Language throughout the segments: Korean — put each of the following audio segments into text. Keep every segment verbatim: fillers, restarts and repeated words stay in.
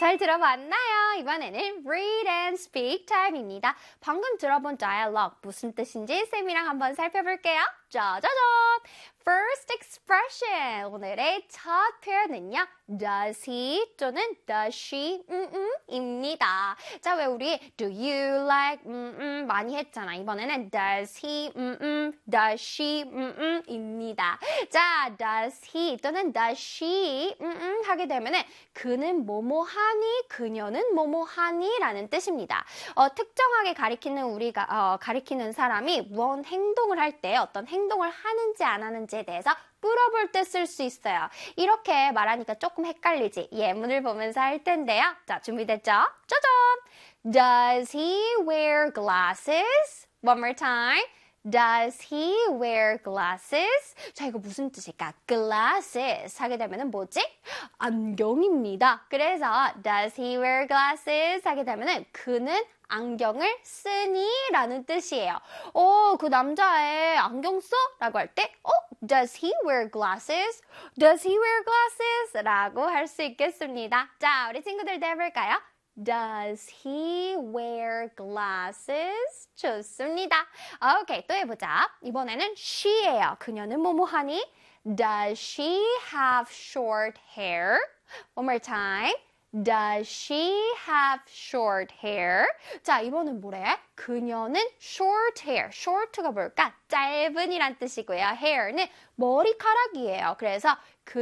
잘 들어봤나요? 이번에는 read and speak time입니다. 방금 들어본 dialogue 무슨 뜻인지 쌤이랑 한번 살펴볼게요. 짜자잔! First expression. 오늘의 첫 표현은요. Does he 또는 does she 음, 음, 입니다. 자, 왜 우리 do you like 음, 음 많이 했잖아. 이번에는 does he 음, 음, does she 음, 음 입니다. 자, does he 또는 does she 음, 음 하게 되면은 그는 뭐뭐 하니, 그녀는 뭐뭐 하니 라는 뜻입니다. 어, 특정하게 가리키는 우리가 어, 가리키는 사람이 무언 행동을 할 때 어떤 행동을 하는지 안 하는지에 대해서 물어볼 때 쓸 수 있어요. 이렇게 말하니까 조금 헷갈리지? 예문을 보면서 할 텐데요. 자, 준비됐죠? 짜잔! Does he wear glasses? One more time. Does he wear glasses? 자, 이거 무슨 뜻일까? Glasses 하게 되면은 뭐지? 안경입니다. 그래서 does he wear glasses 하게 되면은 그는 안경을 쓰니? 라는 뜻이에요. 어, 그 남자애 안경 써? 라고 할 때, 어, does he wear glasses? Does he wear glasses? 라고 할 수 있겠습니다. 자, 우리 친구들도 해볼까요? Does he wear glasses? 좋습니다. 오케이, 또 해보자. 이번에는 she예요. 그녀는 뭐뭐 하니? Does she have short hair? One more time. Does she have short hair? 자, 이번엔 뭐래? 그녀는 short hair. short가 뭘까? 짧은이란 뜻이고요. hair는 머리카락이에요. 그래서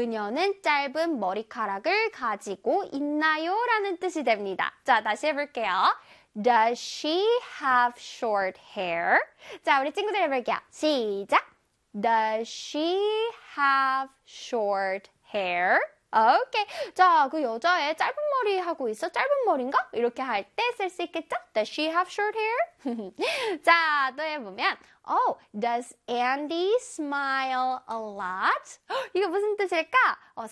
그녀는 짧은 머리카락을 가지고 있나요? 라는 뜻이 됩니다. 자, 다시 해볼게요. Does she have short hair? 자, 우리 친구들 해볼게요. 시작! Does she have short hair? 오케이. 자, 그 여자애 짧은 머리 하고 있어? 짧은 머리인가? 이렇게 할 때 쓸 수 있겠죠? Does she have short hair? 자, 또 해보면 Oh, does Andy smile a lot? 이거 무슨 뜻일까? 어,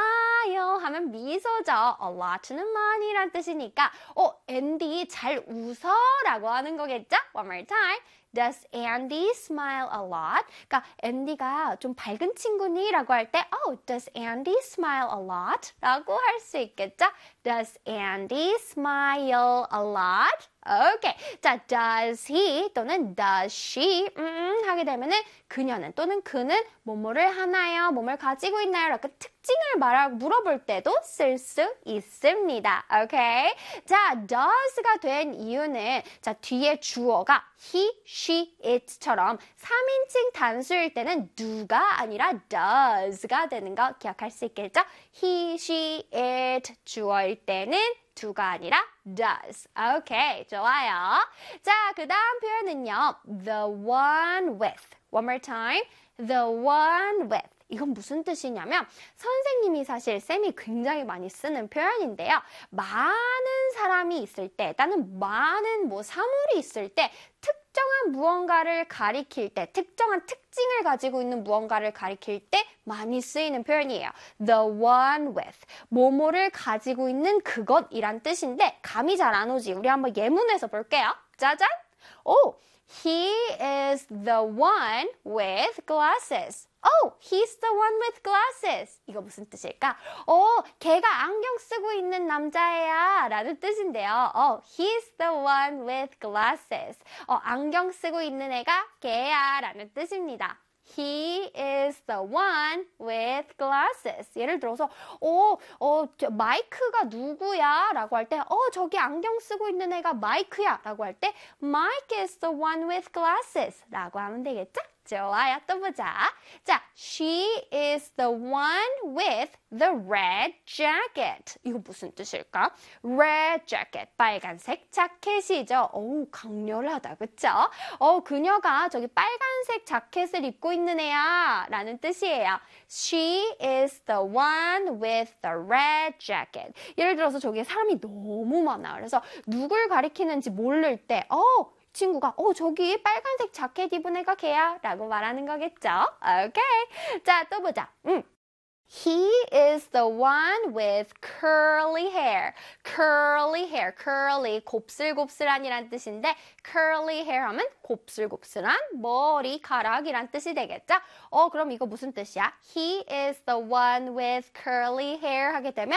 smile 하면 미소죠. a lot는 많이란 뜻이니까 어, 앤디 잘 웃어? 라고 하는 거겠죠? One more time. Does Andy smile a lot? 그러니까 앤디가 좀 밝은 친구니? 라고 할 때 Oh, does Andy smile a lot? 라고 할 수 있겠죠? Does Andy smile a lot? 오케이. 자, does he 또는 does she 음, 하게 되면은 그녀는 또는 그는 뭐뭐를 하나요? 뭐뭘 가지고 있나요? 라고 특징을 말하고 물어볼 때도 쓸 수 있습니다. 오케이. 자, does가 된 이유는 자, 뒤에 주어가 he, she, it처럼 삼인칭 단수일 때는 do가 아니라 does가 되는 거 기억할 수 있겠죠? he, she, it 주어일 때는 do가 아니라 does. 오케이, 좋아요. 자, 그 다음 표현은요. The one with. One more time. The one with. 이건 무슨 뜻이냐면 선생님이 사실 쌤이 굉장히 많이 쓰는 표현인데요. 많은 사람이 있을 때, 나는 많은 뭐 사물이 있을 때 특정한 무언가를 가리킬 때, 특정한 특징을 가지고 있는 무언가를 가리킬 때 많이 쓰이는 표현이에요. The one with. 뭐뭐를 가지고 있는 그것이란 뜻인데 감이 잘 안 오지. 우리 한번 예문에서 볼게요. 짜잔! 오! He is the one with glasses. Oh, he's the one with glasses. 이거 무슨 뜻일까? 어, 걔가 안경 쓰고 있는 남자애야 라는 뜻인데요. 어, he's the one with glasses. 어, 안경 쓰고 있는 애가 걔야 라는 뜻입니다. He is the one with glasses. 예를 들어서, 어, 어, 저, 마이크가 누구야? 라고 할 때, 어, 저기 안경 쓰고 있는 애가 마이크야. 라고 할 때, Mike is the one with glasses. 라고 하면 되겠죠? 좋아요. 또 보자. 자, she is the one with the red jacket. 이거 무슨 뜻일까? red jacket. 빨간색 자켓이죠. 어우, 강렬하다. 그쵸? 어, 그녀가 저기 빨간색 자켓을 입고 있는 애야. 라는 뜻이에요. She is the one with the red jacket. 예를 들어서 저기에 사람이 너무 많아. 그래서 누굴 가리키는지 모를 때, 어, 친구가 어 저기 빨간색 자켓 입은 애가 걔야 라고 말하는 거겠죠. 오케이. 자, 또 보자. 음. He is the one with curly hair. curly hair. curly 곱슬곱슬한이란 뜻인데 curly hair 하면 곱슬곱슬한 머리카락이란 뜻이 되겠죠. 어 그럼 이거 무슨 뜻이야? He is the one with curly hair 하게 되면